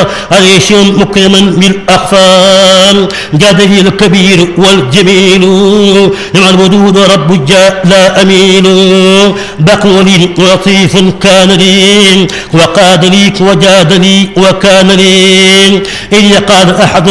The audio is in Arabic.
عريش مكرما بالأخفار جاده الكبير والجميل نعم الودود رب الجاه لا أميل بقول لي لطيف كان لي وقاد لي وجاد لي وكان لي إذ قال أحد